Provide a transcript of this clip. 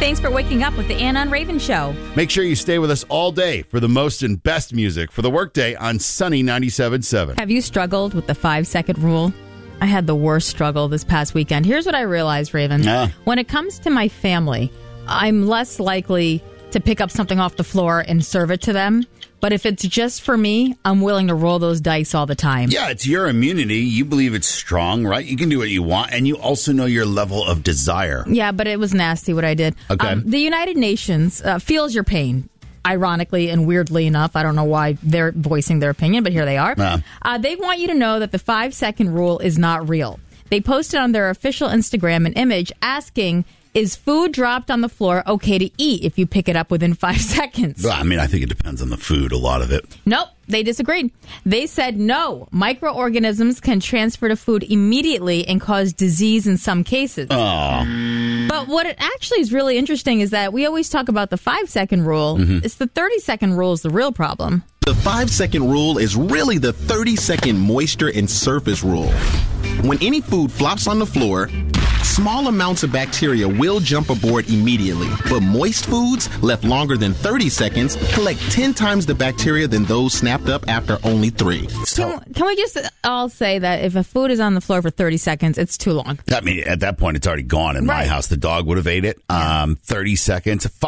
Thanks for waking up with the Ann on Raven Show. Make sure you stay with us all day for the most and best music for the workday on Sunny 97.7. Have you struggled with the 5-second rule? I had the worst struggle this past weekend. Here's what I realized, Raven. When it comes to my family, I'm less likely to pick up something off the floor and serve it to them. But if it's just for me, I'm willing to roll those dice all the time. Yeah, it's your immunity. You believe it's strong, right? You can do what you want, and you also know your level of desire. Yeah, but it was nasty what I did. Okay. The United Nations feels your pain. Ironically and weirdly enough, I don't know why they're voicing their opinion, but here they are. They want you to know that the 5-second rule is not real. They posted on their official Instagram an image asking, is food dropped on the floor okay to eat if you pick it up within 5 seconds? Well, I mean, I think it depends on the food, a lot of it. Nope, they disagreed. They said no, microorganisms can transfer to food immediately and cause disease in some cases. But what it actually is really interesting is that we always talk about the 5-second rule. It's the 30-second rule is the real problem. The 5-second rule is really the 30-second moisture and surface rule. When any food flops on the floor, small amounts of bacteria will jump aboard immediately, but moist foods left longer than 30 seconds collect 10 times the bacteria than those snapped up after only 3. Can we just all say that if a food is on the floor for 30 seconds, it's too long? I mean, at that point, it's already gone in my house. The dog would have ate it. 30 seconds.